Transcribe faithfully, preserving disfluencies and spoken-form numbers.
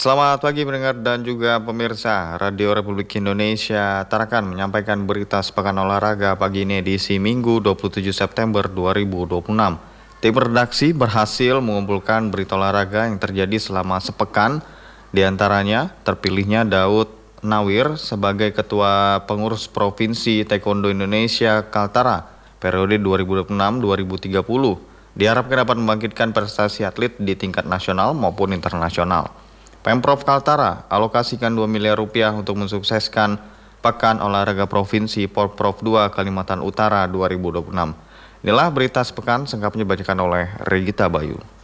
Selamat pagi pendengar dan juga pemirsa Radio Republik Indonesia. Tarakan menyampaikan berita sepekan olahraga pagi ini edisi Minggu dua puluh tujuh September dua ribu dua puluh enam. Tim redaksi berhasil mengumpulkan berita olahraga yang terjadi selama sepekan. Di antaranya terpilihnya Daud Nawir sebagai Ketua Pengurus Provinsi Taekwondo Indonesia Kaltara periode dua ribu dua puluh enam sampai dua ribu tiga puluh. Diharapkan dapat membangkitkan prestasi atlet di tingkat nasional maupun internasional. Pemprov Kaltara alokasikan dua miliar rupiah untuk mensukseskan Pekan Olahraga Provinsi Porprov dua Kalimantan Utara dua ribu dua puluh enam. Inilah berita sepekan, sengkapnya dibacakan oleh Regita Bayu.